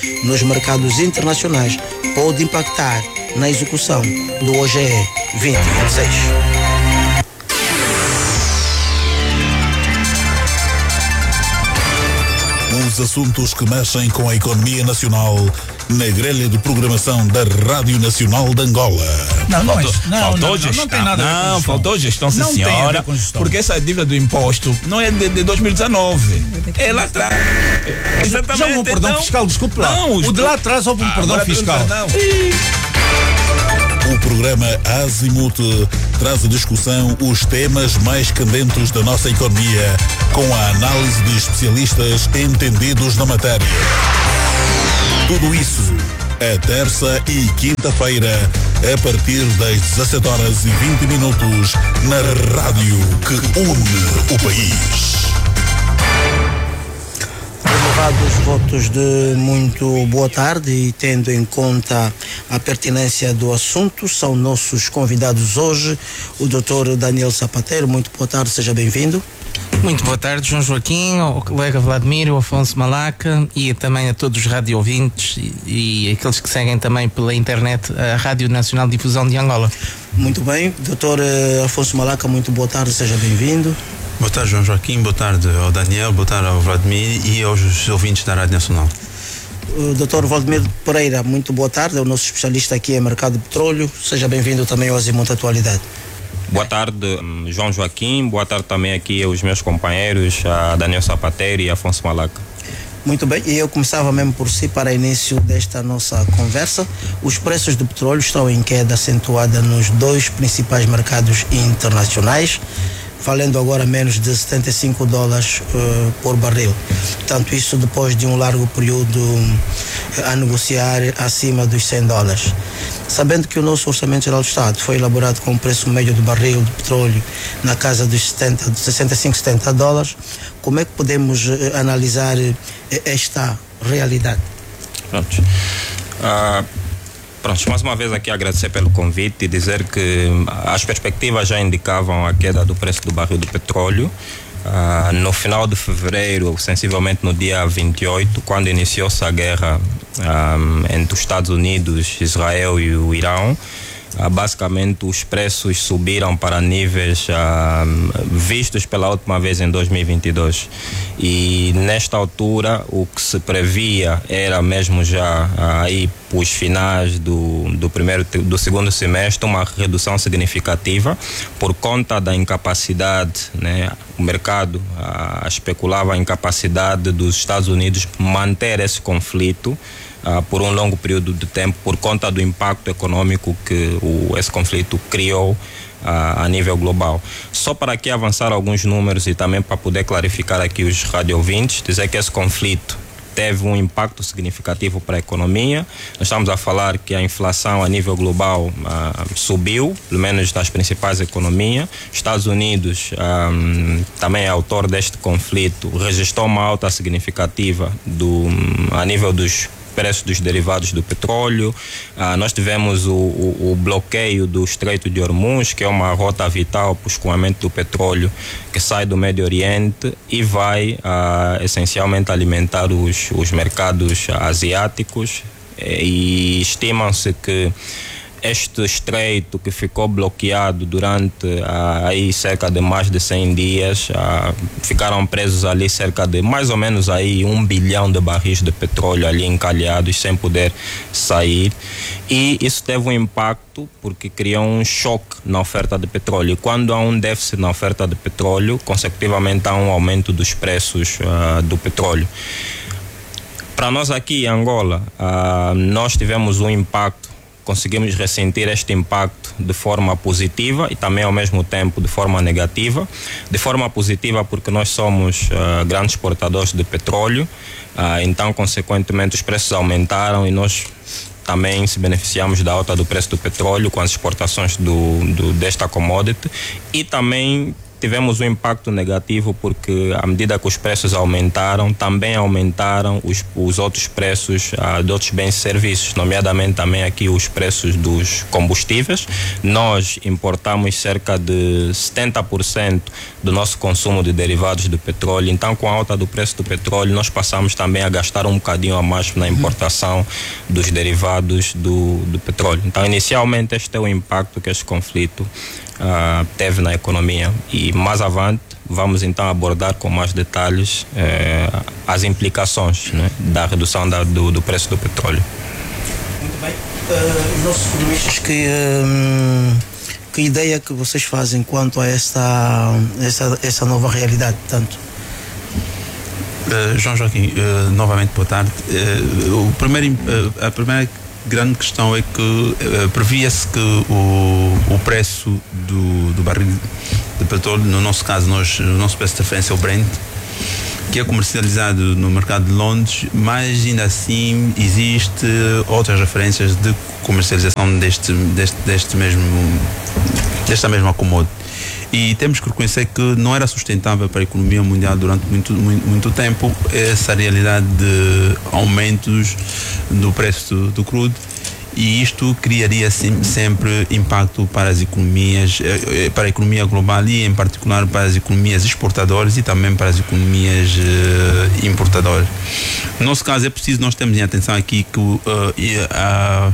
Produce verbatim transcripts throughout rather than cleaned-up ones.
nos mercados internacionais pode impactar na execução do O G E vinte vinte e seis. Os assuntos que mexem com a economia nacional na grelha de programação da Rádio Nacional de Angola. Não, não, faltou, não, faltou não, gestão. não tem nada a ver com Não, gestão. faltou gestão, sim, Não tem a senhora. ver com gestão. Porque essa dívida do imposto não é de, de dois mil e dezenove. É lá atrás. Exatamente. Já houve um perdão então, fiscal, desculpe lá. Não, os o de lá atrás houve um Ah, perdão agora pelo fiscal. perdão. O programa Azimuth traz a discussão os temas mais candentes da nossa economia, com a análise de especialistas entendidos na matéria. Tudo isso é terça e quinta-feira, a partir das dezassete horas e vinte minutos, na rádio que une o país. Renovados votos de muito boa tarde e tendo em conta a pertinência do assunto, são nossos convidados hoje o doutor Daniel Sapateiro. Muito boa tarde, seja bem-vindo. Muito boa tarde, João Joaquim, ao colega Vladimir, o Afonso Malaca e também a todos os rádio ouvintes e, e aqueles que seguem também pela internet a Rádio Nacional de Difusão de Angola. Muito bem, doutor Afonso Malaca, muito boa tarde, seja bem-vindo. Boa tarde, João Joaquim, boa tarde ao Daniel, boa tarde ao Vladimir e aos ouvintes da Rádio Nacional. O doutor Valdemir Pereira, muito boa tarde, é o nosso especialista aqui em mercado de petróleo, seja bem-vindo também ao Azimuth Atualidade. Boa tarde, João Joaquim, boa tarde também aqui aos meus companheiros, a Daniel Sapateiro e Afonso Malaca. Muito bem, e eu começava mesmo por si para início desta nossa conversa. Os preços do petróleo estão em queda acentuada nos dois principais mercados internacionais, valendo agora menos de setenta e cinco dólares uh, por barril. Portanto, isso depois de um largo período uh, a negociar acima dos cem dólares. Sabendo que o nosso Orçamento Geral do Estado foi elaborado com um preço médio do barril de petróleo na casa dos setenta, sessenta e cinco, setenta dólares, como é que podemos uh, analisar uh, esta realidade? Pronto. Uh, pronto, mais uma vez aqui agradecer pelo convite e dizer que as perspectivas já indicavam a queda do preço do barril de petróleo. Uh, no final de fevereiro, sensivelmente no dia vinte e oito, quando iniciou-se a guerra um, entre os Estados Unidos, Israel e o Irão, uh, basicamente os preços subiram para níveis uh, vistos pela última vez em dois mil e vinte e dois. E nesta altura o que se previa era mesmo já uh, aí os finais do, do primeiro do segundo semestre uma redução significativa por conta da incapacidade, né? O mercado ah, especulava a incapacidade dos Estados Unidos manter esse conflito ah, por um longo período de tempo por conta do impacto econômico que o, esse conflito criou ah, a nível global. Só para aqui avançar alguns números e também para poder clarificar aqui os radiovintes, dizer que esse conflito teve um impacto significativo para a economia. Nós estamos a falar que a inflação a nível global ah, subiu, pelo menos das principais economias. Estados Unidos ah, também é autor deste conflito, registrou uma alta significativa do, a nível dos preços dos derivados do petróleo. Ah, nós tivemos o, o, o bloqueio do Estreito de Hormuz, que é uma rota vital para o escoamento do petróleo que sai do Médio Oriente e vai ah, essencialmente alimentar os, os mercados asiáticos. E estimam-se que este estreito que ficou bloqueado durante ah, aí cerca de mais de cem dias, ah, ficaram presos ali cerca de mais ou menos aí um bilhão de barris de petróleo ali encalhados sem poder sair, e isso teve um impacto porque criou um choque na oferta de petróleo. E quando há um déficit na oferta de petróleo, consecutivamente há um aumento dos preços ah, do petróleo. Para nós aqui em Angola, ah, nós tivemos um impacto, conseguimos ressentir este impacto de forma positiva e também ao mesmo tempo de forma negativa. De forma positiva porque nós somos uh, grandes exportadores de petróleo, uh, então consequentemente os preços aumentaram e nós também se beneficiamos da alta do preço do petróleo com as exportações do, do, desta commodity, e também tivemos um impacto negativo porque à medida que os preços aumentaram, também aumentaram os, os outros preços ah, de outros bens e serviços, nomeadamente também aqui os preços dos combustíveis. Nós importamos cerca de setenta por cento do nosso consumo de derivados do petróleo, então com a alta do preço do petróleo nós passamos também a gastar um bocadinho a mais na importação dos derivados do, do petróleo. Então inicialmente este é o impacto que este conflito Uh, teve na economia, e mais avante vamos então abordar com mais detalhes uh, as implicações, né, da redução da, do, do preço do petróleo. Muito bem. Uh, nossos economistas, que, um, que ideia que vocês fazem quanto a esta, essa, essa nova realidade? Tanto? Uh, João Joaquim, uh, novamente boa tarde. Uh, o primeiro, uh, a primeira grande questão é que uh, previa-se que o, o preço do, do barril de petróleo, no nosso caso, nós, o nosso preço de referência é o Brent, que é comercializado no mercado de Londres, mas ainda assim existe outras referências de comercialização deste, deste, deste mesmo, desta mesma commodity. E temos que reconhecer que não era sustentável para a economia mundial durante muito, muito, muito tempo essa realidade de aumentos do preço do, do crudo, e isto criaria sim, sempre impacto para as economias, para a economia global e em particular para as economias exportadoras e também para as economias uh, importadoras. No nosso caso é preciso nós termos em atenção aqui que uh, uh,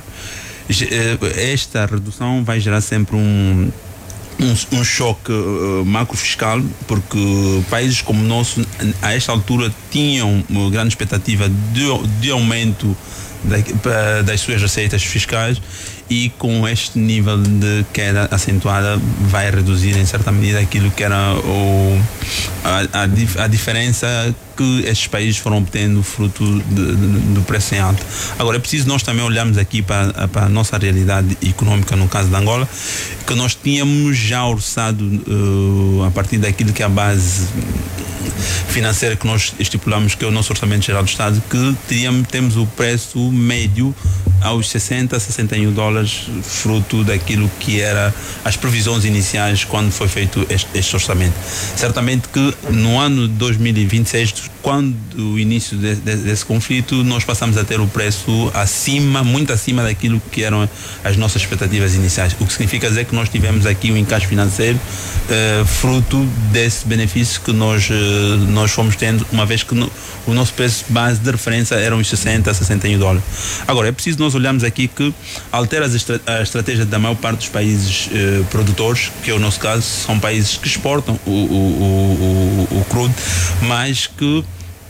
esta redução vai gerar sempre um Um, um choque uh, macrofiscal, porque países como o nosso, a esta altura, tinham uma grande expectativa de, de aumento da, das suas receitas fiscais, e com este nível de queda acentuada vai reduzir em certa medida aquilo que era o, a, a, a diferença que estes países foram obtendo fruto de, de, do preço em alta. Agora é preciso nós também olharmos aqui para, para a nossa realidade econômica no caso de Angola, que nós tínhamos já orçado uh, a partir daquilo que é a base financeira que nós estipulamos, que é o nosso Orçamento Geral do Estado, que teríamos, temos o preço médio aos sessenta, sessenta e um dólares, fruto daquilo que era as previsões iniciais quando foi feito este, este orçamento. Certamente que no ano de dois mil e vinte e seis, quando o início de, de, desse conflito, nós passamos a ter o preço acima, muito acima daquilo que eram as nossas expectativas iniciais, o que significa dizer que nós tivemos aqui um encaixe financeiro eh, fruto desse benefício que nós, eh, nós fomos tendo, uma vez que no, o nosso preço base de referência eram os sessenta, sessenta e um dólares. Agora, é preciso nós olharmos aqui que altera as estra a estratégia da maior parte dos países eh, produtores, que é o nosso caso, são países que exportam o, o, o, o crudo, mas que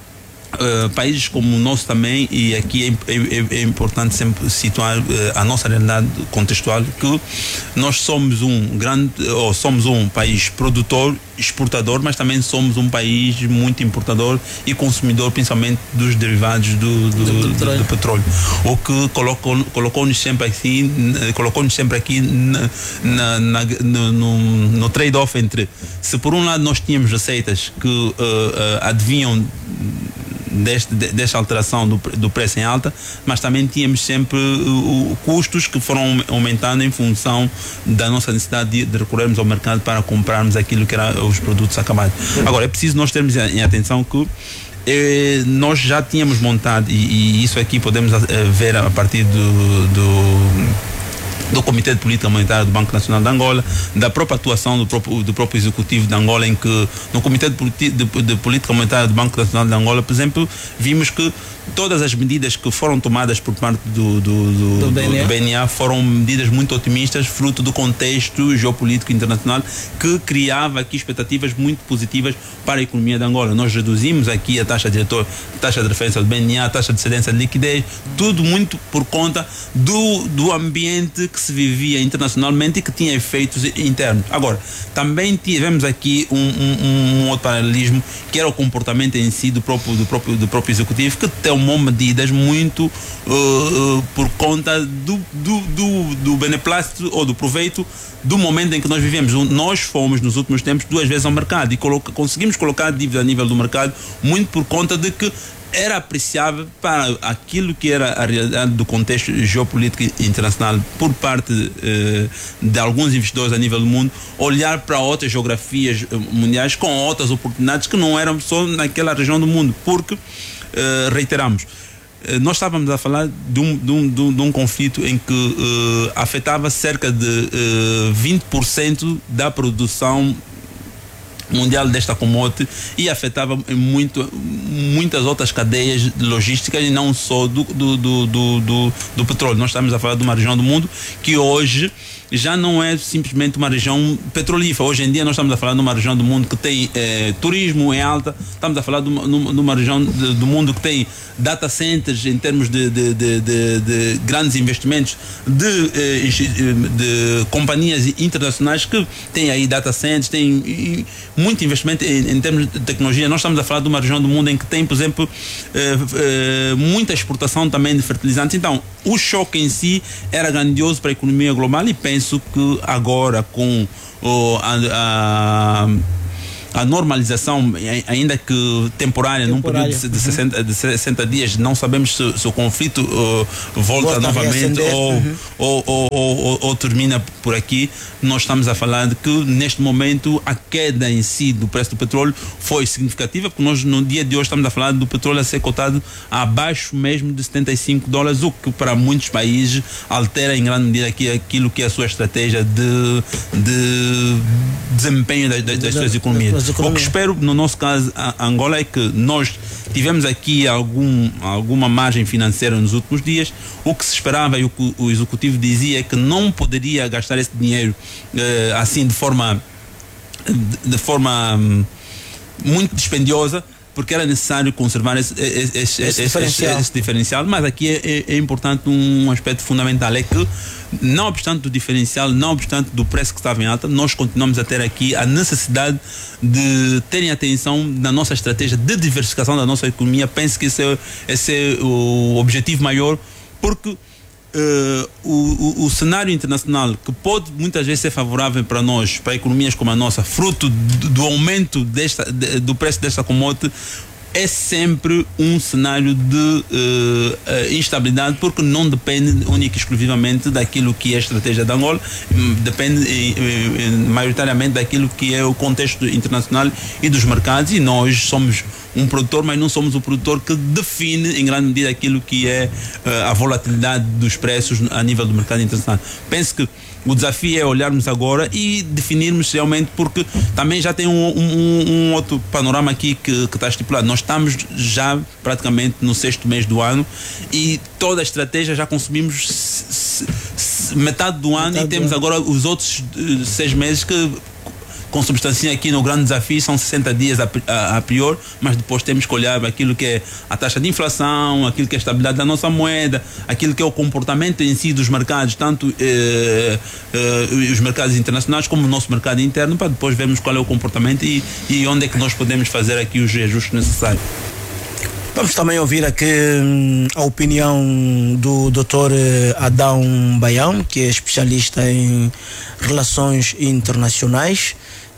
Uh, países como o nosso também, e aqui é, é, é importante sempre situar uh, a nossa realidade contextual, que nós somos um grande, ou somos um país produtor, exportador, mas também somos um país muito importador e consumidor, principalmente dos derivados do, do, do, petróleo. do petróleo, o que colocou, colocou-nos sempre aqui, colocou-nos sempre aqui na, na, na, no, no, no trade-off entre, se por um lado nós tínhamos receitas que uh, uh, adivinham Deste, desta alteração do, do preço em alta, mas também tínhamos sempre uh, uh, custos que foram aumentando em função da nossa necessidade de, de recorrermos ao mercado para comprarmos aquilo que eram os produtos acabados. Agora, é preciso nós termos em atenção que eh, nós já tínhamos montado, e, e isso aqui podemos uh, ver a partir do, do do Comitê de Política Monetária do Banco Nacional de Angola, da própria atuação do próprio, do próprio Executivo de Angola, em que no Comitê de, de, de Política Monetária do Banco Nacional de Angola, por exemplo, vimos que todas as medidas que foram tomadas por parte do, do, do, do, B N A. do B N A foram medidas muito otimistas, fruto do contexto geopolítico internacional, que criava aqui expectativas muito positivas para a economia de Angola. Nós reduzimos aqui a taxa diretor, taxa de referência do B N A, a taxa de cedência de liquidez, tudo muito por conta do, do ambiente que se vivia internacionalmente e que tinha efeitos internos. Agora, também tivemos aqui um, um, um outro paralelismo, que era o comportamento em si do próprio, do próprio, do próprio Executivo, que tomou medidas muito uh, uh, por conta do, do, do, do beneplácito ou do proveito do momento em que nós vivemos. Nós fomos nos últimos tempos duas vezes ao mercado e coloca, conseguimos colocar a dívida a nível do mercado muito por conta de que era apreciável para aquilo que era a realidade do contexto geopolítico internacional por parte eh, de alguns investidores a nível do mundo, olhar para outras geografias mundiais com outras oportunidades que não eram só naquela região do mundo, porque, eh, reiteramos, eh, nós estávamos a falar de um, de um, de um, de um conflito em que eh, afetava cerca de eh, vinte por cento da produção mundial desta commodity e afetava muito, muitas outras cadeias logísticas e não só do, do, do, do, do, do petróleo. Nós estamos a falar de uma região do mundo que hoje já não é simplesmente uma região petrolífera. Hoje em dia nós estamos a falar de uma região do mundo que tem eh, turismo em alta, estamos a falar de uma, de uma região de, do mundo que tem data centers em termos de, de, de, de, de grandes investimentos de, eh, de companhias internacionais que têm aí data centers, têm muito investimento em, em termos de tecnologia. Nós estamos a falar de uma região do mundo em que tem, por exemplo, eh, eh, muita exportação também de fertilizantes. Então, o choque em si era grandioso para a economia global e penso que agora com oh, a, a a normalização, ainda que temporária, temporária. num período de, de, sessenta, de sessenta dias, não sabemos se, se o conflito uh, volta, volta novamente ou, uhum. ou, ou, ou, ou, ou termina por aqui. Nós estamos a falar de que neste momento a queda em si do preço do petróleo foi significativa, porque nós no dia de hoje estamos a falar do petróleo a ser cotado abaixo mesmo de setenta e cinco dólares, o que para muitos países altera em grande medida aqui aquilo que é a sua estratégia de, de desempenho das, das, das suas economias. O que espero no nosso caso a Angola é que nós tivemos aqui algum, alguma margem financeira nos últimos dias. O que se esperava e o que o executivo dizia é que não poderia gastar esse dinheiro eh, assim de forma de, de forma hum, muito dispendiosa, porque era necessário conservar esse, esse, esse, esse, diferencial. Esse, esse diferencial, mas aqui é, é, é importante um aspecto fundamental, é que não obstante do diferencial, não obstante do preço que estava em alta, nós continuamos a ter aqui a necessidade de terem atenção na nossa estratégia de diversificação da nossa economia. Penso que esse é, esse é o objetivo maior, porque Uh, o, o, o cenário internacional, que pode muitas vezes ser favorável para nós, para economias como a nossa, fruto do, do aumento desta, de, do preço desta commodity, é sempre um cenário de uh, uh, instabilidade, porque não depende única e exclusivamente daquilo que é a estratégia da Angola, depende uh, uh, maioritariamente daquilo que é o contexto internacional e dos mercados, e nós somos um produtor, mas não somos o produtor que define em grande medida aquilo que é uh, a volatilidade dos preços a nível do mercado internacional. Penso que o desafio é olharmos agora e definirmos realmente, porque também já tem um, um, um outro panorama aqui que, que está estipulado. Nós estamos já praticamente no sexto mês do ano e toda a estratégia já consumimos s- s- metade do ano, metade e temos agora os outros uh, seis meses que consubstanciam aqui no grande desafio. São sessenta dias a, a, a prior, mas depois temos que olhar aquilo que é a taxa de inflação, aquilo que é a estabilidade da nossa moeda, aquilo que é o comportamento em si dos mercados, tanto eh, eh, os mercados internacionais como o nosso mercado interno, para depois vermos qual é o comportamento e, e onde é que nós podemos fazer aqui os ajustes necessários. Vamos também ouvir aqui hum, a opinião do doutor Adão Baião, que é especialista em relações internacionais,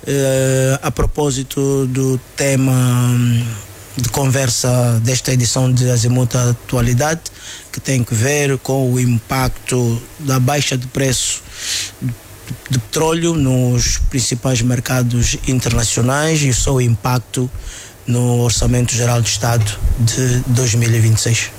uh, a propósito do tema hum, de conversa desta edição de Azimuth Atualidade, que tem que ver com o impacto da baixa de preço de petróleo nos principais mercados internacionais e o seu impacto no Orçamento Geral do Estado de dois mil e vinte e seis.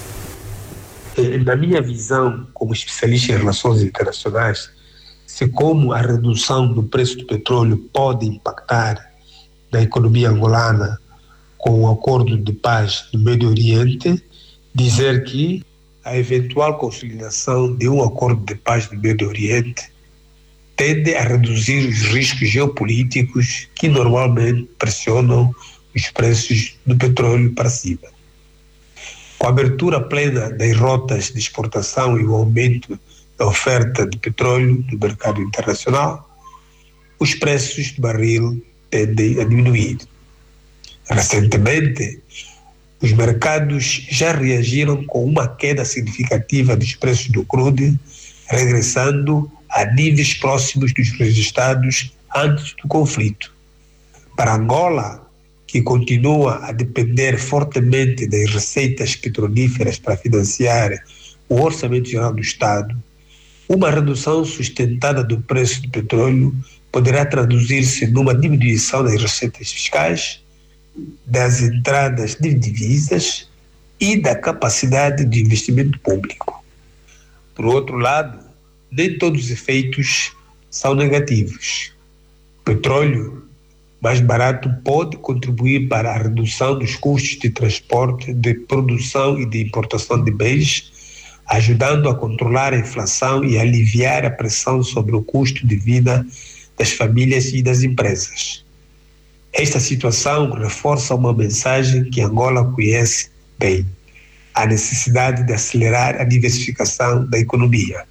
Na minha visão, como especialista em relações internacionais, se como a redução do preço do petróleo pode impactar na economia angolana com o acordo de paz do Médio Oriente, dizer que a eventual consolidação de um acordo de paz do Médio Oriente tende a reduzir os riscos geopolíticos que normalmente pressionam os preços do petróleo para cima. Com a abertura plena das rotas de exportação e o aumento da oferta de petróleo no mercado internacional, os preços do barril tendem a diminuir. Recentemente, os mercados já reagiram com uma queda significativa dos preços do crudo, regressando a níveis próximos dos registrados antes do conflito. Para Angola, que continua a depender fortemente das receitas petrolíferas para financiar o Orçamento Geral do Estado, uma redução sustentada do preço do petróleo poderá traduzir-se numa diminuição das receitas fiscais, das entradas de divisas e da capacidade de investimento público. Por outro lado, nem todos os efeitos são negativos. O petróleo mais barato pode contribuir para a redução dos custos de transporte, de produção e de importação de bens, ajudando a controlar a inflação e aliviar a pressão sobre o custo de vida das famílias e das empresas. Esta situação reforça uma mensagem que Angola conhece bem: a necessidade de acelerar a diversificação da economia.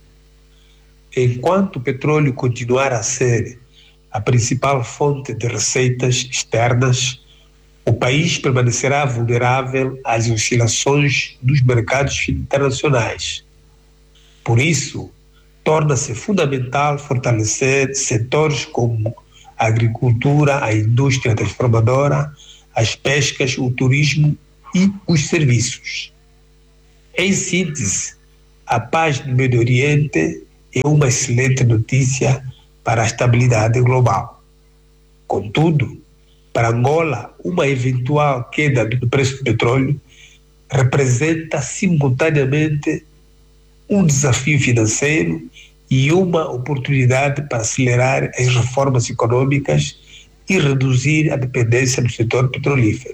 Enquanto o petróleo continuar a ser a principal fonte de receitas externas, o país permanecerá vulnerável às oscilações dos mercados internacionais. Por isso, torna-se fundamental fortalecer setores como a agricultura, a indústria transformadora, as pescas, o turismo e os serviços. Em síntese, a paz no Médio Oriente é uma excelente notícia para a estabilidade global. Contudo, para Angola, uma eventual queda do preço do petróleo representa simultaneamente um desafio financeiro e uma oportunidade para acelerar as reformas econômicas e reduzir a dependência do setor petrolífero.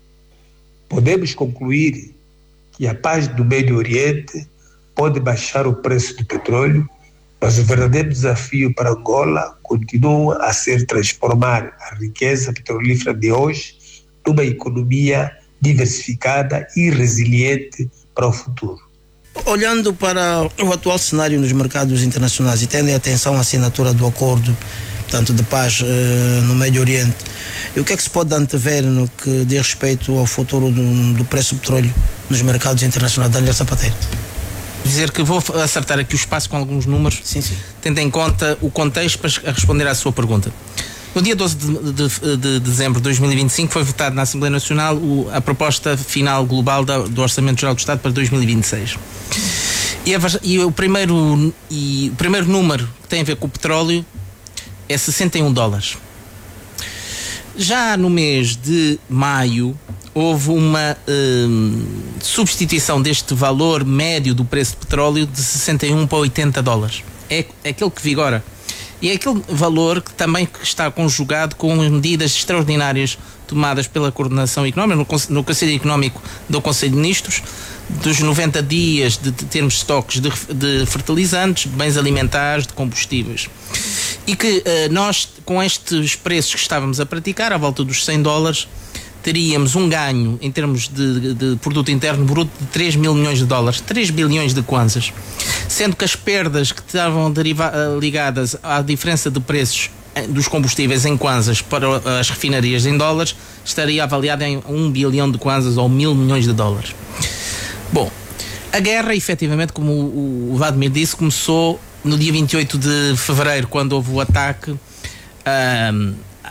Podemos concluir que a paz do Médio Oriente pode baixar o preço do petróleo, mas o verdadeiro desafio para Angola continua a ser transformar a riqueza petrolífera de hoje numa economia diversificada e resiliente para o futuro. Olhando para o atual cenário nos mercados internacionais e tendo em atenção a assinatura do acordo, portanto, de paz eh, no Médio Oriente, e o que é que se pode antever no que diz respeito ao futuro do, do preço do petróleo nos mercados internacionais? Daniel Sapateiro. Dizer que vou acertar aqui o espaço com alguns números, sim, sim. tendo em conta o contexto para responder à sua pergunta. No dia doze de, de, de dezembro de dois mil e vinte e cinco foi votada na Assembleia Nacional o, a proposta final global da, do Orçamento Geral do Estado para dois mil e vinte e seis. E, a, e, o primeiro, e o primeiro número que tem a ver com o petróleo é sessenta e um dólares. Já no mês de maio houve uma hum, substituição deste valor médio do preço de petróleo de sessenta e um para oitenta dólares. É, é aquele que vigora. E é aquele valor que também está conjugado com medidas extraordinárias tomadas pela Coordenação Económica, no, no Conselho Económico do Conselho de Ministros, dos noventa dias de, de termos estoques de, de fertilizantes, bens alimentares, de combustíveis. E que uh, nós, com estes preços que estávamos a praticar, à volta dos cem dólares, teríamos um ganho em termos de, de produto interno bruto de três mil milhões de dólares, três bilhões de kwanzas, sendo que as perdas que estavam deriva- ligadas à diferença de preços dos combustíveis em kwanzas para as refinarias em dólares estaria avaliada em um bilhão de kwanzas ou mil milhões de dólares. Bom, a guerra, efetivamente, como o, o Vladimir disse, começou no dia vinte e oito de fevereiro, quando houve o ataque um,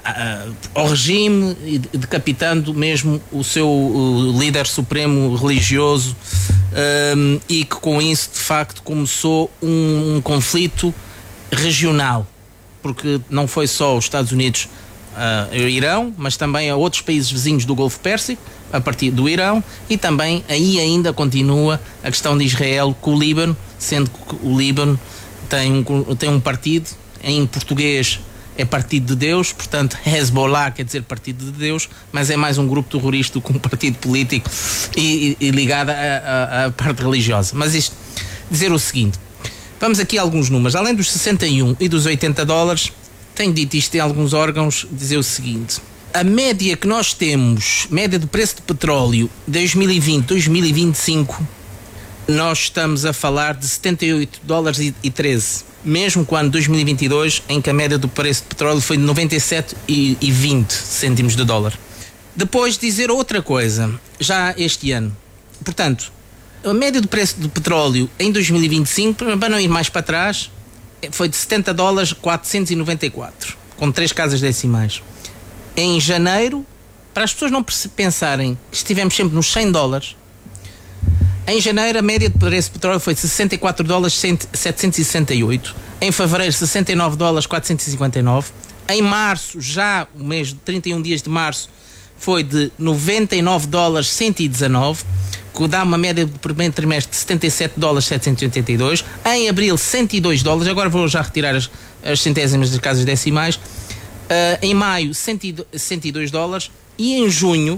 ao regime, decapitando mesmo o seu o líder supremo religioso, um, e que com isso de facto começou um, um conflito regional, porque não foi só os Estados Unidos uh, e o Irão, mas também a outros países vizinhos do Golfo Pérsico, a partir do Irão, e também aí ainda continua a questão de Israel com o Líbano, sendo que o Líbano tem um, tem um partido, em português é Partido de Deus, portanto Hezbollah quer dizer Partido de Deus, mas é mais um grupo terrorista do que um partido político e, e, e ligado à parte religiosa. Mas isto, dizer o seguinte, vamos aqui a alguns números. Além dos sessenta e um e dos oitenta dólares, tenho dito isto em alguns órgãos, dizer o seguinte: a média que nós temos, média de preço de petróleo dois mil e vinte a dois mil e vinte e cinco, nós estamos a falar de setenta e oito dólares e treze, mesmo quando dois mil e vinte e dois, em que a média do preço de petróleo foi de noventa e sete e vinte cêntimos de dólar. Depois dizer outra coisa, já este ano, portanto, a média do preço do petróleo em dois mil e vinte e cinco, para não ir mais para trás, foi de setenta dólares quatrocentos e noventa e quatro, com três casas decimais. Em janeiro para as pessoas não pensarem que estivemos sempre nos cem dólares, em janeiro a média de preço de petróleo foi sessenta e quatro dólares setecentos e sessenta e oito, em fevereiro sessenta e nove dólares quatrocentos e cinquenta e nove, em março, já o mês de trinta e um dias de março, foi de noventa e nove dólares cento e dezanove, que dá uma média do primeiro trimestre de setenta e sete dólares setecentos e oitenta e dois, em abril cento e dois dólares, agora vou já retirar as, as centésimas das casas decimais, uh, em maio cento e dois dólares, e em junho,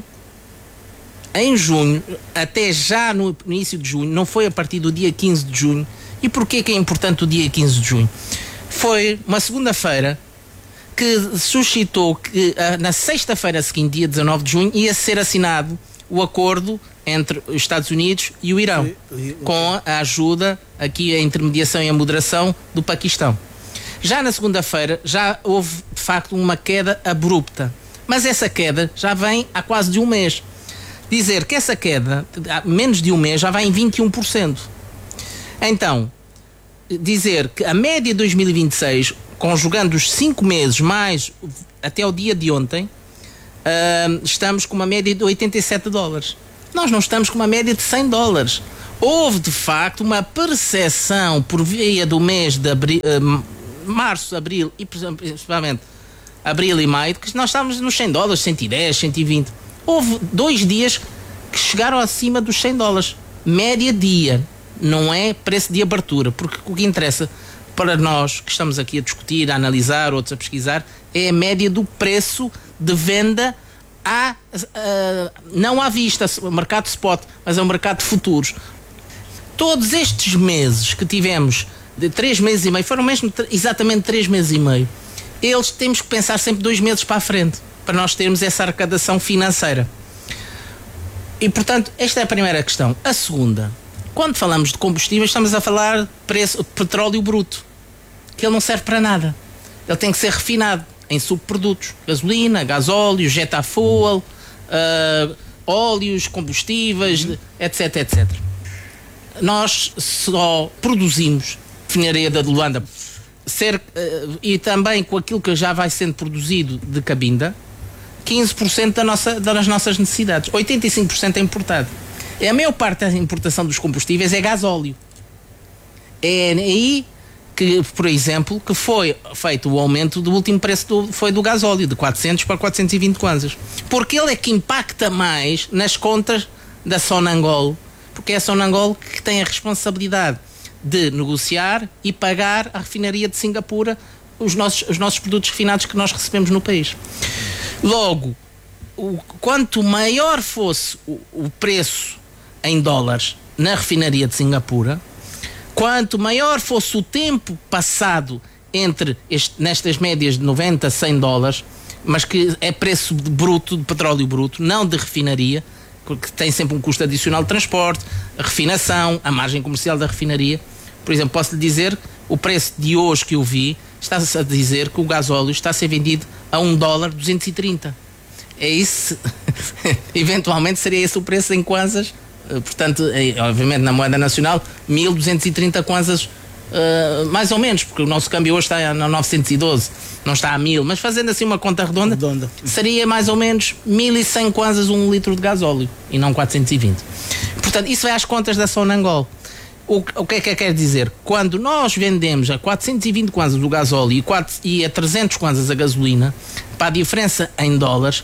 em junho, até já no início de junho, não foi a partir do dia quinze de junho. E porquê que é importante o dia quinze de junho? Foi uma segunda-feira que suscitou que na sexta-feira seguinte, dia dezanove de junho, ia ser assinado o acordo entre os Estados Unidos e o Irão, com a ajuda, aqui a intermediação e a moderação do Paquistão. Já na segunda-feira já houve de facto uma queda abrupta, mas essa queda já vem há quase de um mês. Dizer que essa queda, há menos de um mês, já vai em vinte e um por cento. Então, dizer que a média de dois mil e vinte e seis, conjugando os cinco meses mais até o dia de ontem, uh, estamos com uma média de oitenta e sete dólares. Nós não estamos com uma média de cem dólares. Houve, de facto, uma percepção por via do mês de abril, uh, março, abril e principalmente abril e maio, que nós estávamos nos cem dólares, cento e dez, cento e vinte. Houve dois dias que chegaram acima dos cem dólares. Média dia, não é preço de abertura, porque o que interessa para nós que estamos aqui a discutir, a analisar, outros a pesquisar, é a média do preço de venda à, uh, não à vista, o mercado spot, mas é o mercado de futuros. Todos estes meses que tivemos, de três meses e meio, foram mesmo exatamente três meses e meio, eles temos que pensar sempre dois meses para a frente, para nós termos essa arrecadação financeira. E, portanto, esta é a primeira questão. A segunda, quando falamos de combustíveis, estamos a falar de preço de petróleo bruto, que ele não serve para nada. Ele tem que ser refinado em subprodutos, gasolina, gasóleo, jet fuel, uh, óleos, combustíveis, uhum. etc, etcétera. Nós só produzimos refinaria da Luanda ser, uh, e também com aquilo que já vai sendo produzido de Cabinda, quinze por cento da nossa, das nossas necessidades. oitenta e cinco por cento é importado. A maior parte da importação dos combustíveis é gasóleo. É aí que, por exemplo, que foi feito o aumento do último preço do, foi do gasóleo, de quatrocentos para quatrocentos e vinte kwanzas. Porque ele é que impacta mais nas contas da Sonangol, porque é a Sonangol que tem a responsabilidade de negociar e pagar à refinaria de Singapura os nossos, os nossos produtos refinados que nós recebemos no país. Logo, o, quanto maior fosse o, o preço em dólares na refinaria de Singapura, quanto maior fosse o tempo passado entre este, nestas médias de noventa, cem dólares, mas que é preço de bruto, de petróleo bruto, não de refinaria, porque tem sempre um custo adicional de transporte, a refinação, a margem comercial da refinaria. Por exemplo, posso lhe dizer, o preço de hoje que eu vi, está-se a dizer que o gasóleo está a ser vendido a um dólar duzentos e trinta. É isso, eventualmente seria esse o preço em kwanzas, portanto, obviamente na moeda nacional, mil duzentos e trinta kwanzas, uh, mais ou menos, porque o nosso câmbio hoje está a novecentos e doze, não está a mil, mas fazendo assim uma conta redonda, redonda. seria mais ou menos mil e cem kwanzas um litro de gasóleo, e não quatrocentos e vinte. Portanto, isso vai às contas da Sonangol. O, o que é que quer dizer? Quando nós vendemos a quatrocentos e vinte kwanzas o gasóleo e, e a trezentos kwanzas a gasolina, para a diferença em dólares,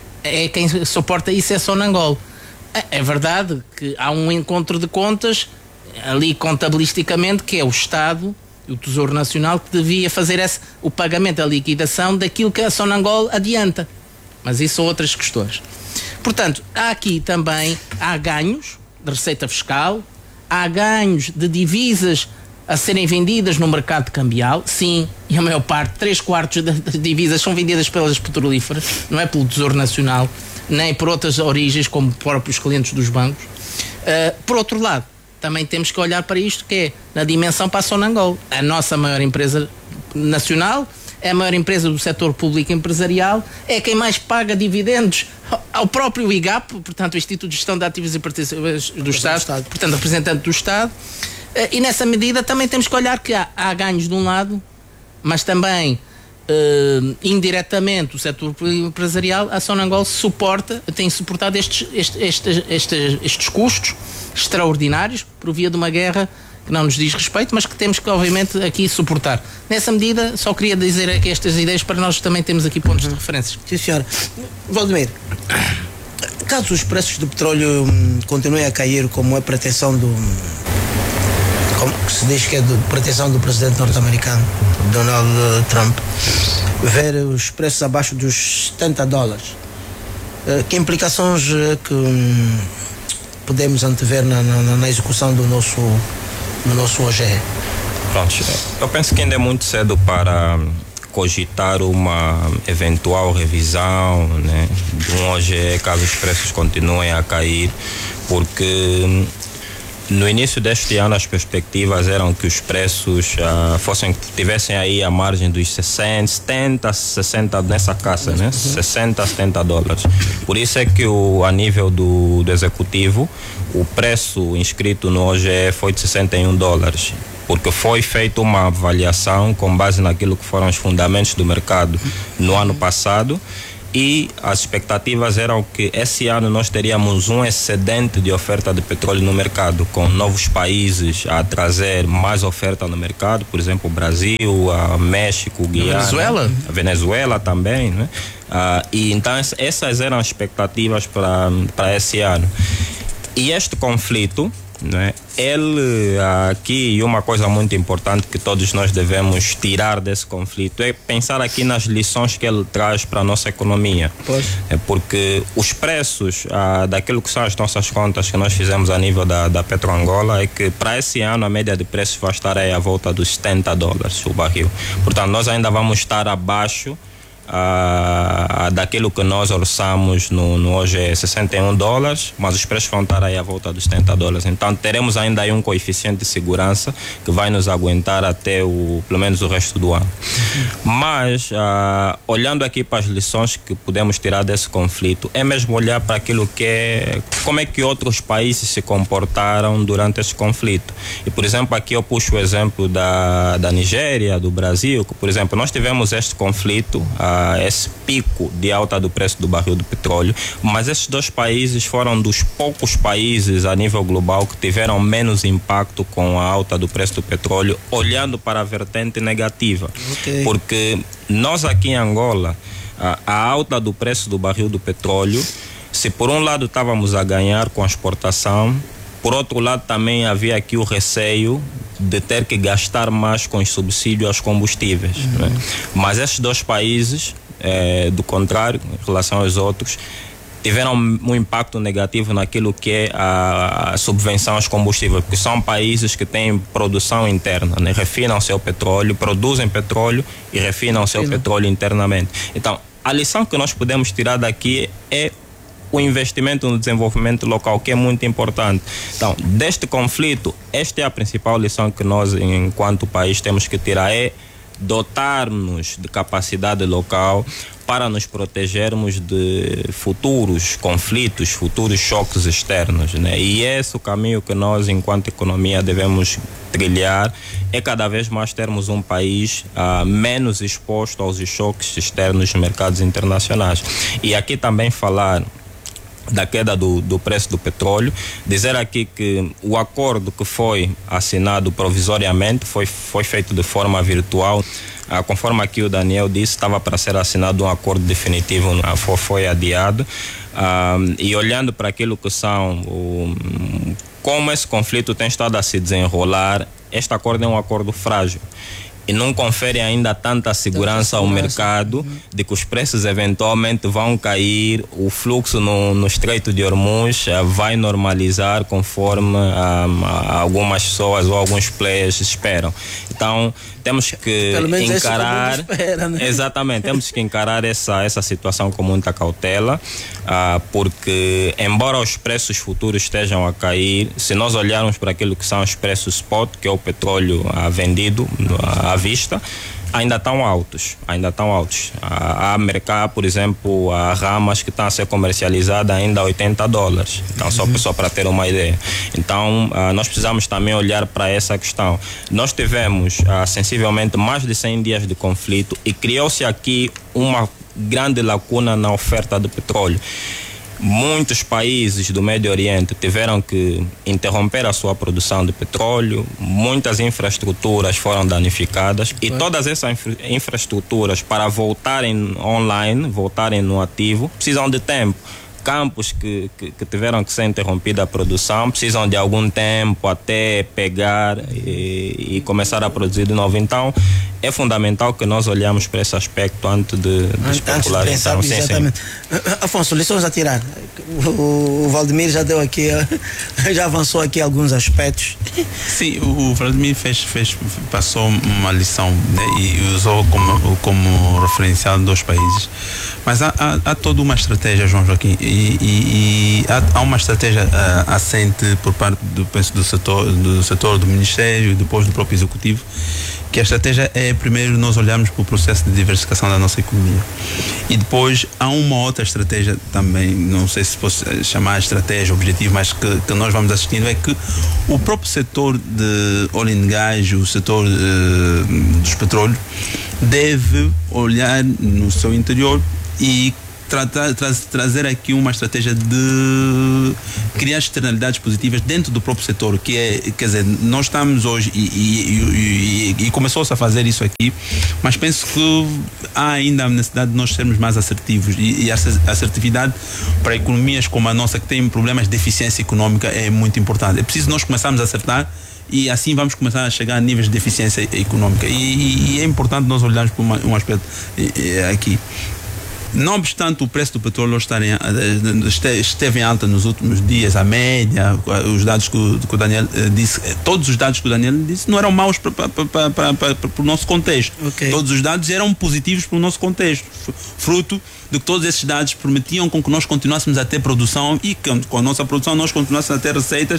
é quem suporta isso é a Sonangol. É, é verdade que há um encontro de contas ali contabilisticamente, que é o Estado e o Tesouro Nacional que devia fazer esse, o pagamento, a liquidação daquilo que a Sonangol adianta. Mas isso são outras questões. Portanto, há aqui também há ganhos de receita fiscal, há ganhos de divisas a serem vendidas no mercado cambial, sim, e a maior parte, três quartos das divisas são vendidas pelas petrolíferas, não é pelo Tesouro Nacional, nem por outras origens, como próprios clientes dos bancos. Uh, por outro lado, também temos que olhar para isto, que é na dimensão para a Sonangol. A nossa maior empresa nacional, é a maior empresa do setor público empresarial, é quem mais paga dividendos ao próprio I G A P, portanto o Instituto de Gestão de Ativos e Participações do Estado, Estado, portanto representante do Estado, e nessa medida também temos que olhar que há, há ganhos de um lado, mas também Uh, indiretamente o setor empresarial, a Sonangol suporta, tem suportado estes, estes, estes, estes, estes custos extraordinários por via de uma guerra que não nos diz respeito, mas que temos que obviamente aqui suportar. Nessa medida, só queria dizer aqui estas ideias para nós também termos aqui pontos uhum. de referência. Sim, senhora. Valdemir, caso os preços do petróleo hum, continuem a cair, como é pretensão do como se diz que é de pretensão do presidente norte-americano Donald Trump, ver os preços abaixo dos setenta dólares, que implicações que hum, podemos antever na, na, na execução do nosso, do nosso O G E? Pronto, eu penso que ainda é muito cedo para cogitar uma eventual revisão, né, de um O G E caso os preços continuem a cair, porque no início deste ano as perspectivas eram que os preços uh, fossem, tivessem aí a margem dos sessenta, setenta, sessenta nessa casa, né? sessenta, setenta dólares. Por isso é que o, a nível do, do executivo, o preço inscrito no O G E foi de sessenta e um dólares. Porque foi feita uma avaliação com base naquilo que foram os fundamentos do mercado no ano passado. E as expectativas eram que esse ano nós teríamos um excedente de oferta de petróleo no mercado, com novos países a trazer mais oferta no mercado, por exemplo, o Brasil, a México, Guiana, Venezuela, a Venezuela também, né? Ah, e então essas eram as expectativas para para esse ano. E este conflito, né, ele aqui, uma coisa muito importante que todos nós devemos tirar desse conflito é pensar aqui nas lições que ele traz para a nossa economia. Pois. É porque os preços ah, daquilo que são as nossas contas que nós fizemos a nível da, da PetroAngola é que para esse ano a média de preços vai estar aí à volta dos setenta dólares o barril. Portanto, nós ainda vamos estar abaixo Uh, daquilo que nós orçamos no, no hoje é sessenta e um dólares, mas os preços vão estar aí à volta dos setenta dólares. Então teremos ainda aí um coeficiente de segurança que vai nos aguentar até o, pelo menos o resto do ano. Uhum. Mas uh, olhando aqui para as lições que podemos tirar desse conflito, é mesmo olhar para aquilo que é, como é que outros países se comportaram durante esse conflito. E por exemplo, aqui eu puxo o exemplo da, da Nigéria, do Brasil, que por exemplo nós tivemos este conflito, uh, esse pico de alta do preço do barril do petróleo, mas esses dois países foram dos poucos países a nível global que tiveram menos impacto com a alta do preço do petróleo, olhando para a vertente negativa. Okay. Porque nós aqui em Angola, a, a alta do preço do barril do petróleo, se por um lado estávamos a ganhar com a exportação, por outro lado também havia aqui o receio de ter que gastar mais com os subsídios aos combustíveis. Uhum. Né? Mas esses dois países, eh, do contrário, em relação aos outros, tiveram um impacto negativo naquilo que é a, a subvenção aos combustíveis, porque são países que têm produção interna, né? Refinam seu petróleo, produzem petróleo e refinam seu Sim. petróleo internamente. Então, a lição que nós podemos tirar daqui é o investimento no desenvolvimento local, que é muito importante. Então, deste conflito, esta é a principal lição que nós, enquanto país, temos que tirar, é dotar-nos de capacidade local para nos protegermos de futuros conflitos, futuros choques externos, né? E esse é o caminho que nós, enquanto economia, devemos trilhar, é cada vez mais termos um país uh, menos exposto aos choques externos nos mercados internacionais. E aqui também falar da queda do, do preço do petróleo, dizer aqui que o acordo que foi assinado provisoriamente foi, foi feito de forma virtual. Ah, conforme aqui o Daniel disse, estava para ser assinado um acordo definitivo, ah, foi, foi adiado. Ah, e olhando para aquilo que são, o, como esse conflito tem estado a se desenrolar, este acordo é um acordo frágil e não confere ainda tanta segurança ao mercado uhum. de que os preços eventualmente vão cair, o fluxo no, no Estreito de Hormuz uh, vai normalizar conforme um, algumas pessoas ou alguns players esperam. Então temos que Pelo menos encarar espera, né? Exatamente, temos que encarar essa, essa situação com muita cautela, uh, porque embora os preços futuros estejam a cair, se nós olharmos para aquilo que são os preços spot, que é o petróleo uh, vendido uh, à vista, ainda estão altos, ainda estão altos. Há, há mercado, por exemplo, há ramas que estão a ser comercializadas ainda a oitenta dólares. Então, só, só para ter uma ideia. Então, uh, nós precisamos também olhar para essa questão. Nós tivemos uh, sensivelmente mais de cem dias de conflito e criou-se aqui uma grande lacuna na oferta de petróleo. Muitos países do Médio Oriente tiveram que interromper a sua produção de petróleo, muitas infraestruturas foram danificadas e todas essas infra infraestruturas para voltarem online, voltarem no ativo, precisam de tempo. Campos que, que, que tiveram que ser interrompida a produção precisam de algum tempo até pegar e, e começar a produzir de novo. Então, é fundamental que nós olhamos para esse aspecto antes de, de especular. Antes de pensar, então, exatamente. Sim, sim. Afonso, lições a tirar. O, o Valdemir já deu aqui, já avançou aqui alguns aspectos. Sim, o Valdemir fez, fez, passou uma lição, né, e usou como, como referencial dois países. Mas há, há, há toda uma estratégia, João Joaquim, e, e, e há, há uma estratégia uh, assente por parte do, penso, do, setor, do setor do Ministério e depois do próprio Executivo, que a estratégia é, primeiro, nós olharmos para o processo de diversificação da nossa economia. E depois há uma outra estratégia também, não sei se posso chamar estratégia, objetivo, mas que, que nós vamos assistindo, é que o próprio setor de oil and gas, o setor uh, dos petróleos, deve olhar no seu interior e Tratar, tra, trazer aqui uma estratégia de criar externalidades positivas dentro do próprio setor, que é, quer dizer, nós estamos hoje e, e, e, e começou-se a fazer isso aqui, mas penso que há ainda a necessidade de nós sermos mais assertivos e, e a assertividade para economias como a nossa, que tem problemas de eficiência económica, é muito importante. É preciso nós começarmos a acertar e assim vamos começar a chegar a níveis de eficiência económica e, e, e é importante nós olharmos para uma, um aspecto aqui. Não obstante o preço do petróleo estar em, esteve em alta nos últimos dias, a média, os dados que o, que o Daniel disse, todos os dados que o Daniel disse não eram maus para, para, para, para, para, para o nosso contexto. Okay. Todos os dados eram positivos para o nosso contexto, fruto de que todos esses dados permitiam com que nós continuássemos a ter produção e que com a nossa produção nós continuássemos a ter receitas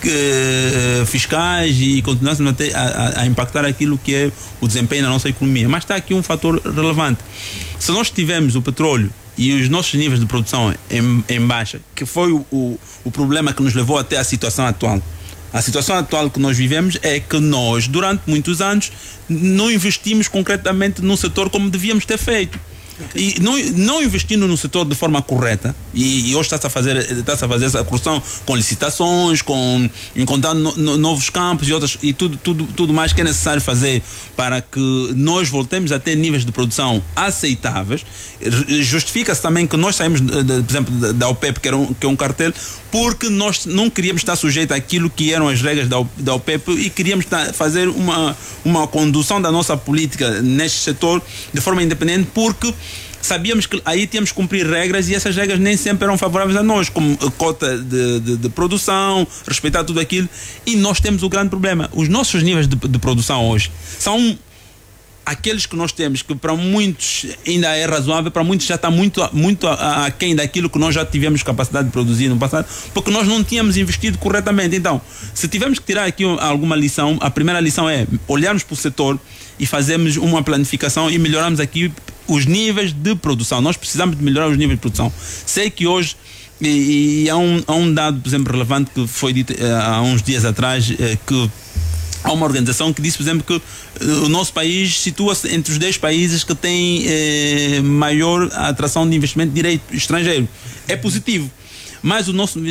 que, fiscais e continuássemos a, ter, a, a impactar aquilo que é o desempenho da nossa economia. Mas está aqui um fator relevante. Se nós tivermos o petróleo e os nossos níveis de produção em, em baixa, que foi o, o, o problema que nos levou até a situação atual. A situação atual que nós vivemos é que nós, durante muitos anos, não investimos concretamente no setor como devíamos ter feito. E não, não investindo no setor de forma correta, e, e hoje está-se a fazer, está-se a fazer essa correção com licitações, com encontrando no, no, novos campos e outras, e tudo, tudo, tudo mais que é necessário fazer para que nós voltemos a ter níveis de produção aceitáveis. Justifica-se também que nós saímos, de, de, por exemplo, da OPEP, que, era um, que é um cartel, porque nós não queríamos estar sujeitos àquilo que eram as regras da, da OPEP e queríamos estar, fazer uma, uma condução da nossa política neste setor de forma independente, porque sabíamos que aí tínhamos que cumprir regras e essas regras nem sempre eram favoráveis a nós, como cota de, de, de produção, respeitar tudo aquilo. E nós temos o grande problema. Os nossos níveis de, de produção hoje são aqueles que nós temos, que para muitos ainda é razoável, para muitos já está muito, muito aquém daquilo que nós já tivemos capacidade de produzir no passado, porque nós não tínhamos investido corretamente. Então, se tivermos que tirar aqui alguma lição, a primeira lição é olharmos para o setor e fazermos uma planificação e melhorarmos aqui os níveis de produção. Nós precisamos de melhorar os níveis de produção. Sei que hoje, e, e há, um, há um dado, por exemplo, relevante que foi dito uh, há uns dias atrás, uh, que há uma organização que disse, por exemplo, que uh, o nosso país situa-se entre os dez países que têm uh, maior atração de investimento direito estrangeiro. É positivo. Mas o nosso,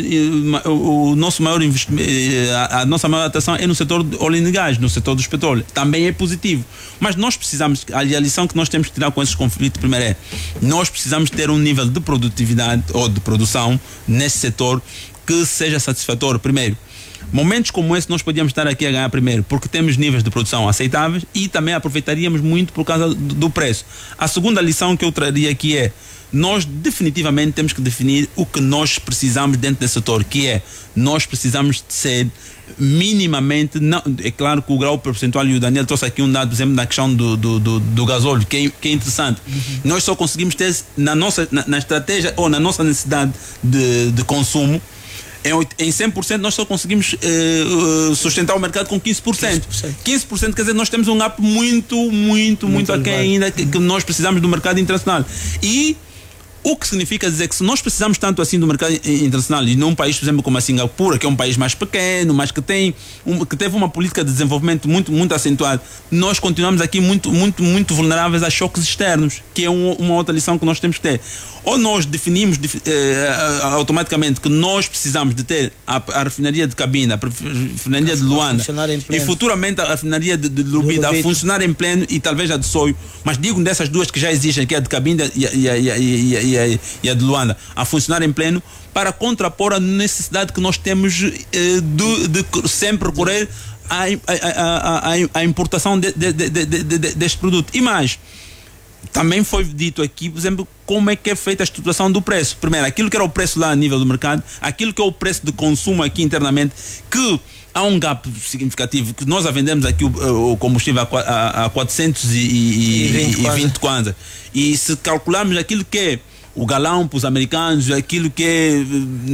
o nosso maior investimento, a nossa maior atração é no setor de óleo e gás, no setor dos petróleos. Também é positivo. Mas nós precisamos, a lição que nós temos que tirar com esses conflitos, primeiro é, nós precisamos ter um nível de produtividade ou de produção nesse setor que seja satisfatório. Primeiro, momentos como esse nós podíamos estar aqui a ganhar primeiro, porque temos níveis de produção aceitáveis e também aproveitaríamos muito por causa do, do preço. A segunda lição que eu traria aqui é, nós definitivamente temos que definir o que nós precisamos dentro desse setor, que é, nós precisamos de ser minimamente, não, é claro que o grau percentual, e o Daniel trouxe aqui um dado, por exemplo, na questão do, do, do, do gasóleo, que é, que é interessante. Uhum. Nós só conseguimos ter na nossa, na, na estratégia ou na nossa necessidade de, de consumo, Em, em cem por cento nós só conseguimos uh, sustentar o mercado com quinze por cento. quinze por cento quer dizer, nós temos um gap muito, muito, muito, muito aquém ainda que, que nós precisamos do mercado internacional. E o que significa dizer que se nós precisamos tanto assim do mercado internacional e num país, por exemplo, como a Singapura, que é um país mais pequeno, mas que tem um, que teve uma política de desenvolvimento muito, muito acentuada, nós continuamos aqui muito, muito, muito vulneráveis a choques externos, que é um, uma outra lição que nós temos que ter. Ou nós definimos eh, automaticamente que nós precisamos de ter a, a refinaria de Cabinda, a refinaria de Luanda e futuramente a refinaria de, de Lubida a funcionar em pleno e talvez a de Soio, mas digo dessas duas que já existem, que é a de Cabinda e a, e a, e a, e a, e a, e a de Luanda, a funcionar em pleno, para contrapor a necessidade que nós temos eh, de, de sempre recorrer à, à, à, à importação de, de, de, de, de, de, deste produto. E mais, também foi dito aqui, por exemplo, como é que é feita a estruturação do preço. Primeiro, aquilo que era o preço lá a nível do mercado, aquilo que é o preço de consumo aqui internamente, que há um gap significativo, que nós a vendemos aqui o, o combustível a, a, a quatrocentos e vinte kwanza. E se calcularmos aquilo que é o galão para os americanos, aquilo que é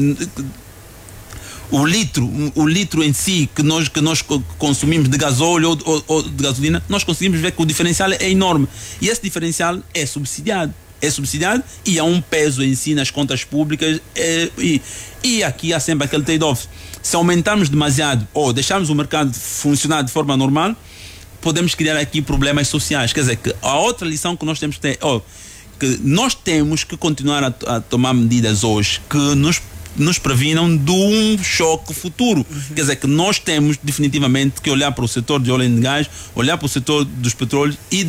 o litro, o litro em si que nós, que nós consumimos de gasóleo ou, ou, ou de gasolina, nós conseguimos ver que o diferencial é enorme. E esse diferencial é subsidiado. É subsidiado e há um peso em si nas contas públicas. É, e, e aqui há sempre aquele trade-off. Se aumentarmos demasiado ou deixarmos o mercado funcionar de forma normal, podemos criar aqui problemas sociais. Quer dizer, que a outra lição que nós temos que ter, oh, que nós temos que continuar a, a tomar medidas hoje que nos nos previnam de um choque futuro. Uhum. Quer dizer, que nós temos definitivamente que olhar para o setor de óleo e de gás, olhar para o setor dos petróleos e